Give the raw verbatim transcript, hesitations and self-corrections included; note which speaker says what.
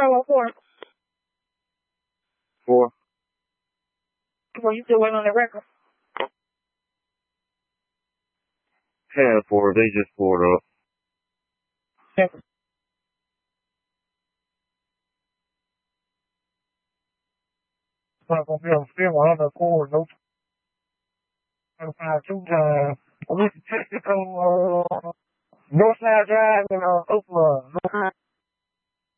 Speaker 1: roll on four?
Speaker 2: Four.
Speaker 1: Well, you still waiting on that record?
Speaker 2: Had four. They just pulled up.
Speaker 1: Yes. Not gonna be able to spin one hundred chords, no. Five two times. We can take it on uh, Northside Drive in uh, Oakland.